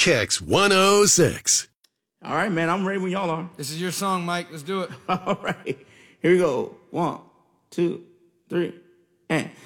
Kicks 106. All right, man. I'm ready when y'all are. This is your song, Mike. Let's do it. All right. Here we go. 1, 2, 3, and...